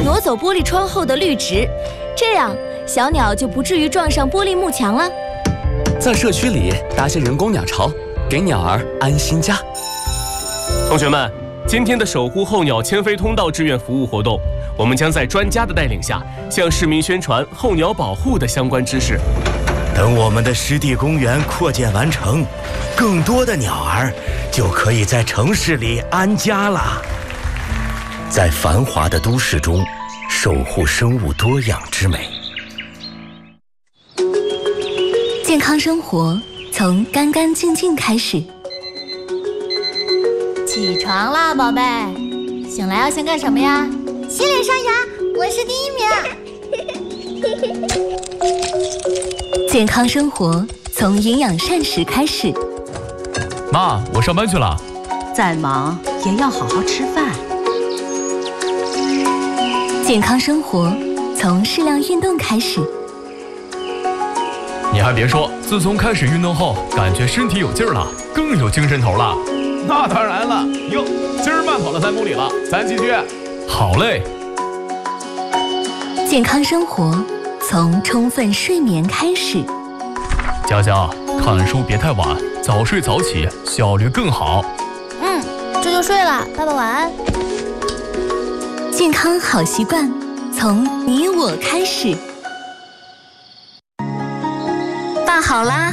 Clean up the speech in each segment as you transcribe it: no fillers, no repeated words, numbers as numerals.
挪走玻璃窗后的绿植，这样小鸟就不至于撞上玻璃幕墙了。 在社区里搭些人工鸟巢，给鸟儿安心家。 同学们，今天的守护候鸟迁飞通道志愿服务活动，我们将在专家的带领下，向市民宣传候鸟保护的相关知识。 等我们的湿地公园扩建完成，更多的鸟儿就可以在城市里安家了。在繁华的都市中，守护生物多样之美。 健康生活从干干净净开始。 起床啦，宝贝！醒来要先干什么呀？ 洗脸刷牙，我是第一名。 健康生活从营养膳食开始。 妈，我上班去了。 再忙也要好好吃饭。 健康生活从适量运动开始。 你还别说，自从开始运动后，感觉身体有劲儿了，更有精神头了。 那当然了，哟，今儿慢跑了3公里了，咱继续。 好嘞。 健康生活从充分睡眠开始。 佳佳，看书别太晚，早睡早起，效率更好。 这就睡了，爸爸晚安。 健康好习惯从你我开始。饭好啦。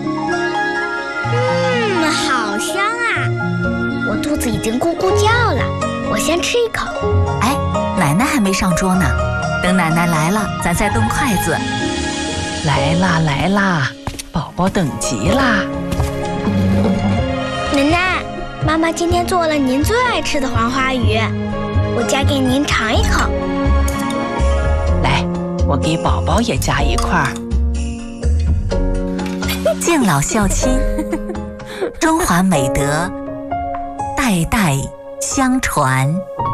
好香啊！我肚子已经咕咕叫了，我先吃一口。 哎，奶奶还没上桌呢，等奶奶来了，咱再动筷子。来啦来啦，宝宝等急啦。 奶奶，妈妈今天做了您最爱吃的黄花鱼，我夹给您尝一口。 来，我给宝宝也夹一块。 敬老孝亲，中华美德代代相传。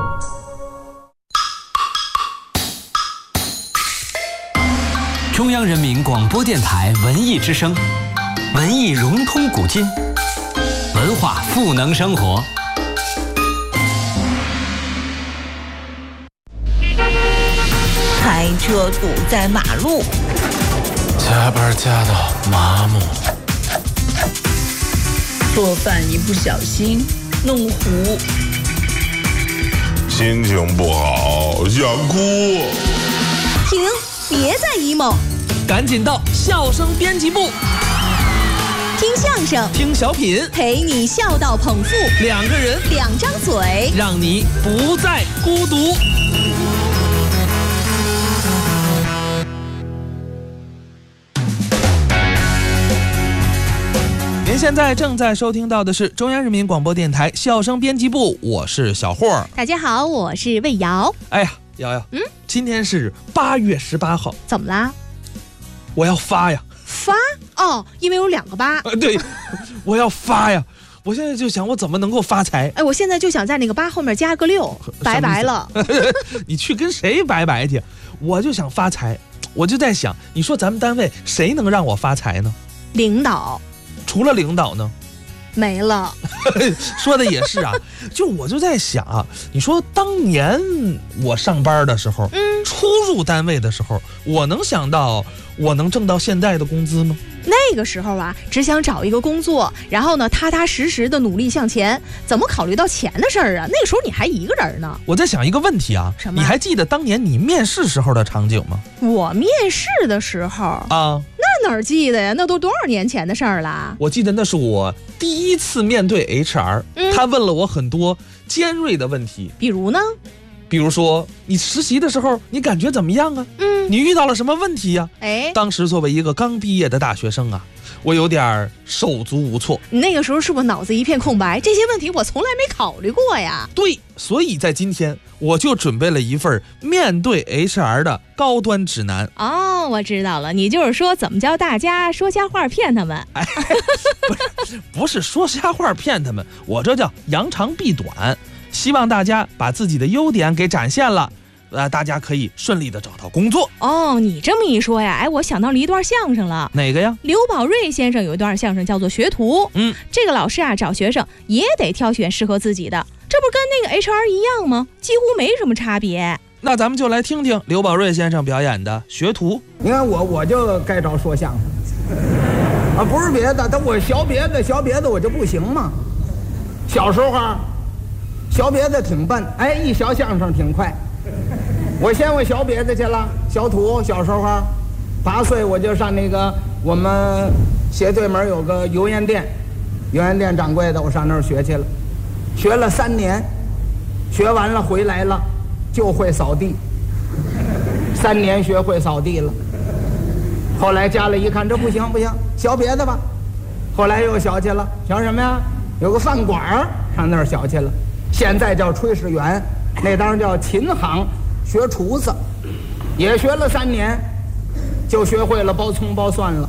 中央人民广播电台文艺之声，文艺融通古今，文化赋能生活。 开车堵在马路， 加班加到麻木， 做饭一不小心弄糊， 心情不好想哭。 停，别再 emo， 赶紧到笑声编辑部， 听相声， 听小品， 陪你笑到捧腹 ，2个人 2张嘴， 让你不再孤独。您现在正在收听到的是中央人民广播电台笑声编辑部，我是小霍。 大家好，我是魏瑶。 哎呀，瑶瑶，今天是8月18号， 怎么啦？ 我要发呀！ 发？哦，因为有2个8。 对，我要发呀！我现在就想，我怎么能够发财？ 哎，我现在就想在那个8后面加个6，拜拜了。 你去跟谁拜拜去？我就想发财，我就在想，你说咱们单位谁能让我发财呢？ 领导。 除了领导呢？ 没了。 说的也是啊，我就在想啊，你说当年我上班的时候，初入单位的时候，我能想到我能挣到现在的工资吗？ 那个时候啊，只想找一个工作，然后呢，踏踏实实的努力向前，怎么考虑到钱的事儿啊？那个时候你还一个人呢。 我在想一个问题啊， 什么？ 你还记得当年你面试时候的场景吗？ 我面试的时候啊， 那哪儿记得呀？那都多少年前的事儿了？ 我记得那是我第一次面对 HR，他问了我很多尖锐的问题。 比如呢？ 比如说你实习的时候你感觉怎么样啊？你遇到了什么问题呀？当时作为一个刚毕业的大学生啊，我有点手足无措。 你那个时候是不是脑子一片空白？这些问题我从来没考虑过呀。 对，所以在今天我就准备了一份面对 HR 的高端指南。 哦，我知道了，你就是说怎么教大家说瞎话骗他们。 不是说瞎话骗他们，我这叫扬长避短，希望大家把自己的优点给展现了，大家可以顺利的找到工作。 哦，你这么一说呀，我想到了一段相声了。 哪个呀？ 刘宝瑞先生有一段相声叫做学徒。这个老师啊，找学生也得挑选适合自己的，这不跟那个 HR 一样吗？几乎没什么差别。 那咱们就来听听刘宝瑞先生表演的《学徒》。 你看我就该着说相声啊，不是别的，但我学别的我就不行嘛。小时候啊，学别的挺笨，哎，一学相声挺快。我学别的去了，小土。小时候啊，8岁我就上那个我们斜对门有个油盐店，油盐店掌柜的，我上那儿学去了，学了3年，学完了回来了就会扫地，3年学会扫地了。后来家里一看这不行，学别的吧。后来又学去了，学什么呀？有个饭馆上那儿学去了，现在叫炊事员，那当然叫琴行，学厨子，也学了3年，就学会了包葱包蒜了，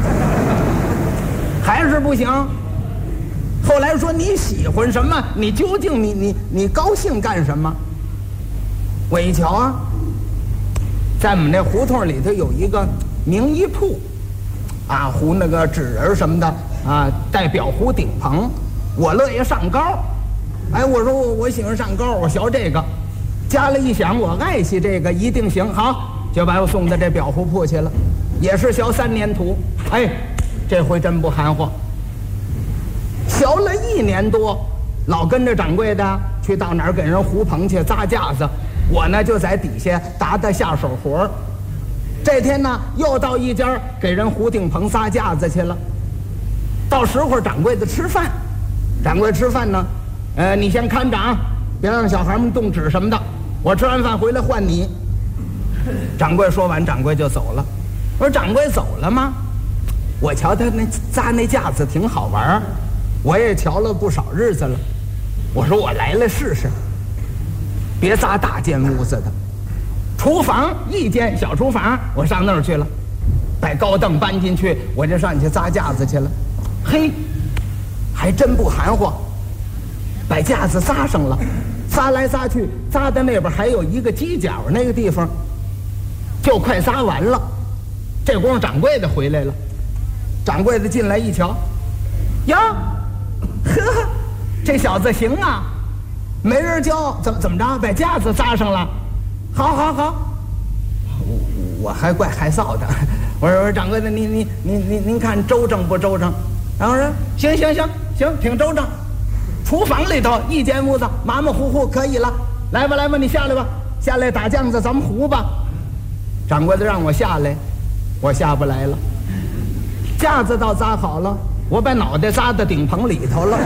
还是不行。后来说你喜欢什么？你究竟你高兴干什么？我一瞧啊，在我们那胡同里头有一个名医铺，啊，糊那个纸人什么的啊，带裱糊顶棚，我乐意上高。哎，我说我喜欢上高，我学这个。家里一想，我爱惜这个一定行，好，就把我送到这裱糊铺去了，也是学3年徒。哎，这回真不含糊，学了1年多，老跟着掌柜的去到哪儿给人糊棚去扎架子，我呢就在底下打下手活。这天呢又到一家给人糊顶棚撒架子去了，到时候掌柜的吃饭，掌柜吃饭呢，你先看着啊，别让小孩们动纸什么的，我吃完饭回来换你。掌柜说完，掌柜就走了。我说掌柜走了吗？我瞧他那扎那架子挺好玩，我也瞧了不少日子了。我说我来试试，别扎大间屋子的，厨房1间小厨房，我上那儿去了，把高凳搬进去，我就上去扎架子去了。嘿，还真不含糊，把架子扎上了，扎来扎去，扎在那边还有一个犄角那个地方，就快扎完了。这功夫掌柜的回来了，掌柜的进来一瞧，呀，呵，这小子行啊，没人教，怎么着，把架子扎上了，好，我还怪害臊的。我说掌柜的，您看周正不周正？然后说行，挺周正。厨房里头1间屋子，马马虎虎可以了。来吧，你下来吧，下来打酱子，咱们糊吧。掌柜的让我下来，我下不来了。架子倒扎好了，我把脑袋扎到顶棚里头了。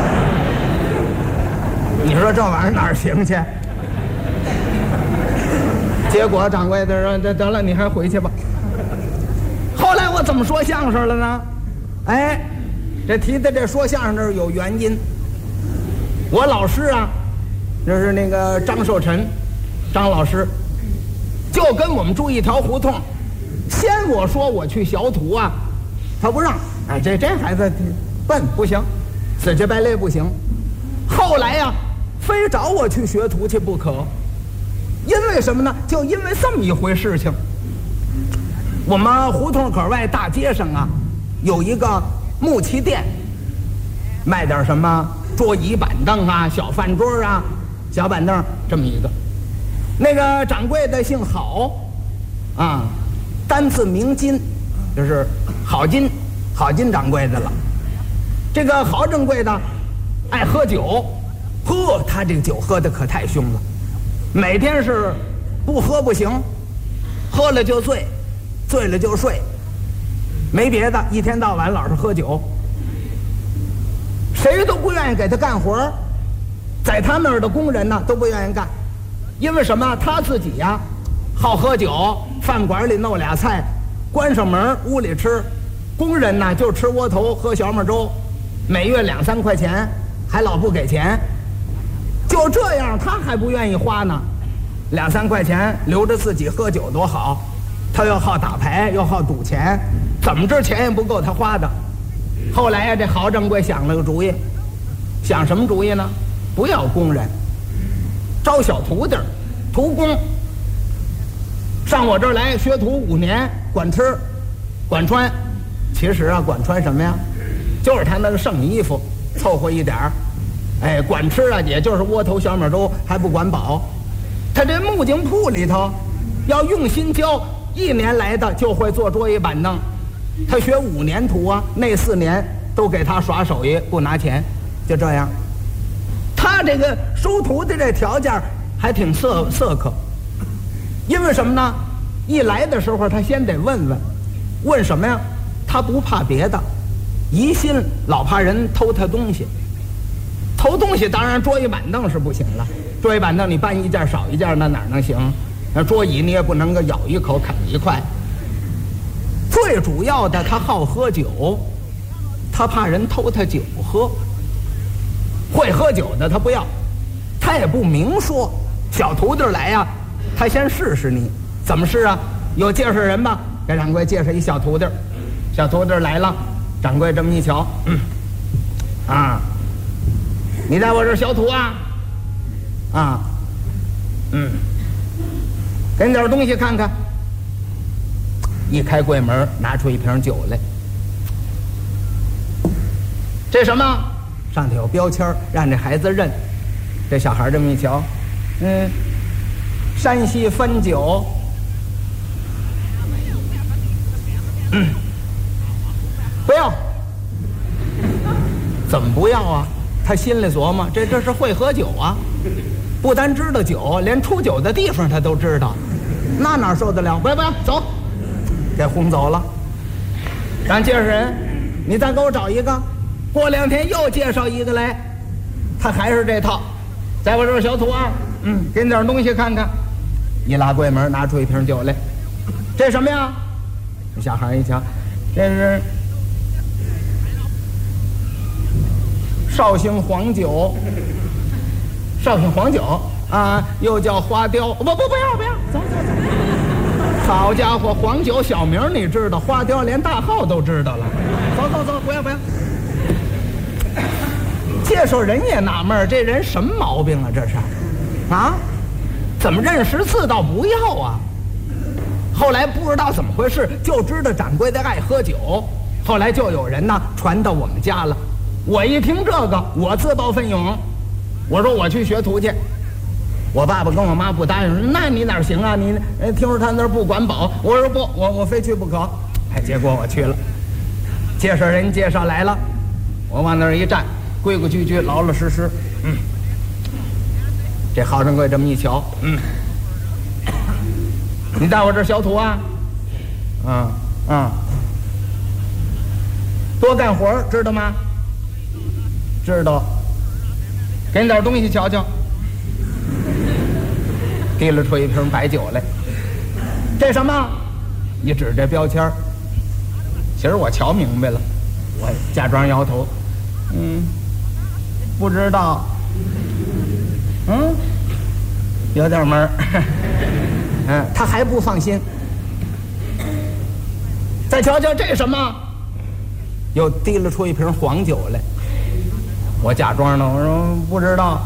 你说这玩意儿哪儿行去？结果掌柜的说得了，你还回去吧。后来我怎么说相声了呢？哎，这提的这说相声这有原因。我老师啊，就是那个张寿臣，张老师，就跟我们住一条胡同。先我说我去学徒啊，他不让。哎，这孩子笨不行，死乞白赖不行。后来呀，非找我去学徒去不可。因为什么呢？就因为这么一回事情。我们胡同口外大街上啊，有一个木器店，卖点什么桌椅板凳啊、小饭桌啊、小板凳这么一个。那个掌柜的姓郝，啊，单字名金，就是郝金掌柜的了。这个郝掌柜的爱喝酒，他这个酒喝的可太凶了，每天是不喝不行，喝了就醉，醉了就睡，没别的，一天到晚老是喝酒，谁都不愿意给他干活，在他那儿的工人呢都不愿意干，因为什么？他自己呀好喝酒，饭馆里弄俩菜，关上门屋里吃，工人呢就吃窝头喝小米粥，每月2、3块钱，还老不给钱。就这样他还不愿意花呢，2、3块钱留着自己喝酒多好。他又好打牌又好赌钱，怎么着钱也不够他花的。后来呀，这郝掌柜想了个主意，想什么主意呢？不要工人，招小徒弟徒工，上我这儿来学徒5年，管吃管穿。其实啊，管穿什么呀？就是他那个剩衣服凑合一点儿。哎，管吃啊，也就是窝头小米粥，还不管饱。 他这木匠铺里头要用心教，1年来的就会做桌椅板凳。他学5年徒啊，那4年都给他耍手艺，不拿钱，就这样。他这个收徒的这条件还挺色可，因为什么呢？一来的时候他先得问什么呀？他不怕别的，疑心老怕人偷他东西。偷东西当然桌椅板凳是不行了，桌椅板凳你搬一件少一件，那哪能行？那桌椅你也不能够咬一口啃一块。最主要的，他好喝酒，他怕人偷他酒喝。会喝酒的他不要，他也不明说。小徒弟来呀，他先试试你，怎么试啊？有介绍人吧？给掌柜介绍一小徒弟。小徒弟来了，掌柜这么一瞧，你在我这小徒啊？给你点东西看看。一开柜门，拿出一瓶酒来。这什么？上头有标签，让这孩子认。这小孩这么一瞧，山西汾酒。不要。怎么不要啊？他心里琢磨，这是会喝酒啊，不单知道酒，连出酒的地方他都知道，那哪受得了？不要，走，给轰走了。让介绍人，你再给我找一个。过2天又介绍一个来，他还是这套，在我这儿小徒啊，给你点东西看看。一拉柜门，拿出一瓶酒来。这什么呀？小孩一瞧，这是绍兴黄酒。绍兴黄酒啊，又叫花雕。不要，走。好家伙，黄酒小名你知道，花雕连大号都知道了。走，不要。介绍人也纳闷，这人什么毛病啊？这是，怎么认识次倒不要啊？后来不知道怎么回事，就知道掌柜的爱喝酒。后来就有人呢传到我们家了。我一听这个，我自报奋勇，我说我去学徒去。我爸爸跟我妈不答应，那你哪行啊？你听说他那儿不管饱，我说不，我非去不可。结果我去了，介绍人介绍来了，我往那儿一站，规规矩矩，老老实实。这好掌柜这么一瞧，你在我这小徒啊？多干活知道吗？知道。给你点东西瞧瞧。提了出一瓶白酒来。这什么？一指这标签，其实我瞧明白了，我假装摇头，不知道，有点闷儿，他还不放心。再瞧瞧这什么？又提了出一瓶黄酒来。我假装呢，我说不知道，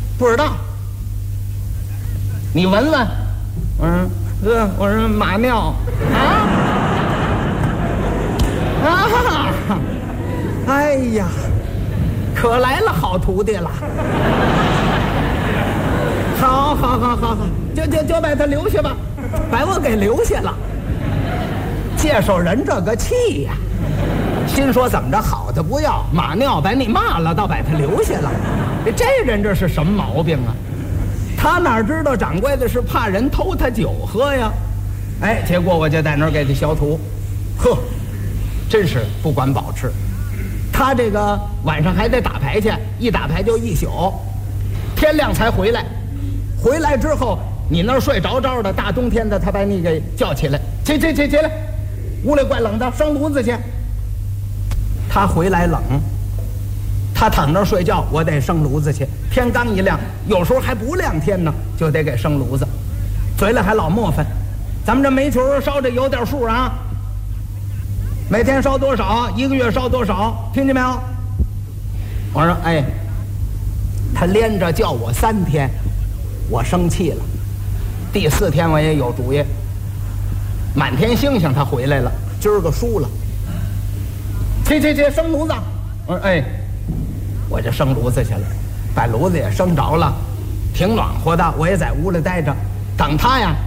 你闻闻。我说马尿哎呀，可来了好徒弟了。好，就把他留下吧，把我给留下了。介绍人这个气呀，心说怎么着好的不要，马尿把你骂了，倒把他留下了。这人这是什么毛病啊？他哪知道掌柜的是怕人偷他酒喝呀？结果我就在那儿给他消毒，真是不管饱吃。他这个晚上还得打牌去，一打牌就1宿，天亮才回来。回来之后，你那儿睡着的，大冬天的，他把你给叫起来，起来，屋里怪冷的，生炉子去。他回来冷，他躺那儿睡觉，我得生炉子去。天刚一亮，有时候还不亮天呢，就得给生炉子。嘴里还老磨叽，咱们这煤球烧着有点数啊，每天烧多少，1个月烧多少，听见没有？我说他连着叫我3天，我生气了。第4天我也有主意，满天星星他回来了，今儿个输了。起，生炉子。我说我就生炉子去了，把炉子也生着了， 挺暖和的，我也在屋里待着，等他呀